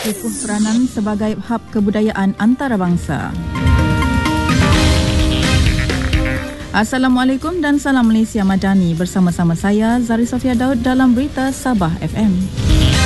berkukuh peranan sebagai hub kebudayaan antarabangsa. Assalamualaikum dan salam Malaysia Madani, bersama-sama saya Zari Sofia Daud dalam Berita Sabah FM.